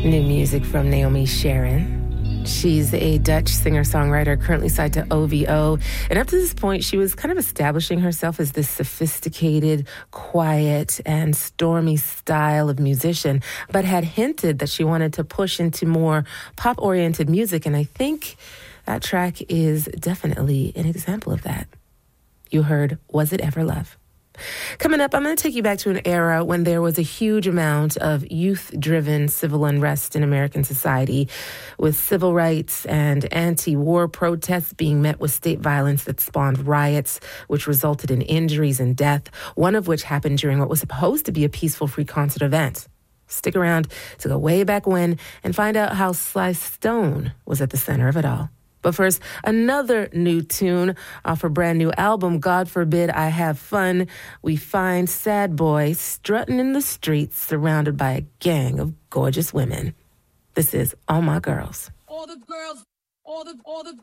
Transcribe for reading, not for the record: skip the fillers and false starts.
New music from Naomi Sharon. She's a Dutch singer-songwriter currently signed to OVO. And up to this point, she was kind of establishing herself as this sophisticated, quiet, and stormy style of musician, but had hinted that she wanted to push into more pop-oriented music. And I think that track is definitely an example of that. You heard Was It Ever Love? Coming up, I'm going to take you back to an era when there was a huge amount of youth-driven civil unrest in American society, with civil rights and anti-war protests being met with state violence that spawned riots, which resulted in injuries and death, one of which happened during what was supposed to be a peaceful free concert event. Stick around to go way back when and find out how Sly Stone was at the center of it all. But first, another new tune off her brand new album, God Forbid I Have Fun. We find Sad Boy strutting in the streets surrounded by a gang of gorgeous women. This is All My Girls. All the girls